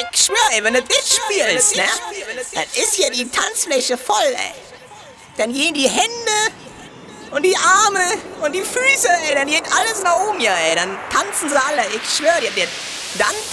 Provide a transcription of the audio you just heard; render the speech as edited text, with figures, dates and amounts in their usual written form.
ich schwör, ey, wenn du das spielst, ne, dann ist hier die Tanzfläche voll, ey. Dann gehen die Hände und die Arme und die Füße, ey, dann geht alles nach oben hier, ey. Dann tanzen sie alle, ich schwör dir. Dann